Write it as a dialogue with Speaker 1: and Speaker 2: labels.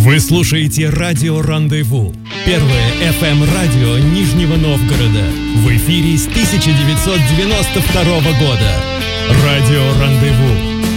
Speaker 1: Вы слушаете радио «Рандеву», первое FM-радио Нижнего Новгорода. В эфире с 1992 года. Радио «Рандеву».